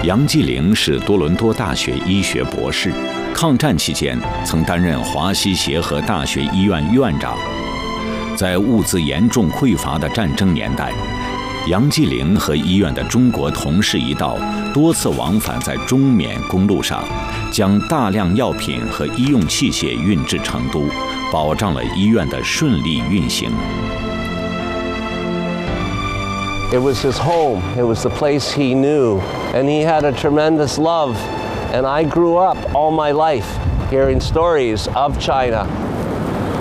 杨继陵是多伦多大学医学博士，抗战期间曾担任华西协和大学医院院长。在物资严重匮乏的战争年代，杨继陵和医院的中国同事一道多次往返在中缅公路上，将大量药品和医用器械运至成都，保障了医院的顺利运行。 It was his home. It was the place he knew. And he had a tremendous love. And I grew up all my life hearing stories of China